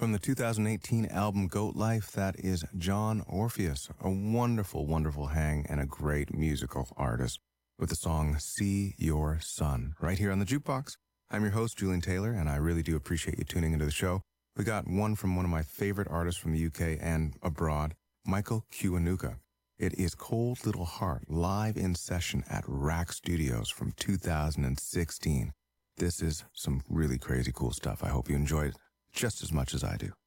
From the 2018 album Goat Life, that is John Orpheus, a wonderful, wonderful hang and a great musical artist, with the song See Your Son, right here on the Jukebox. I'm your host, Julian Taylor, and I really do appreciate you tuning into the show. We got one from one of my favorite artists from the UK and abroad, Michael Kiwanuka. It is Cold Little Heart, live in session at Rack Studios from 2016. This is some really crazy cool stuff. I hope you enjoy it just as much as I do.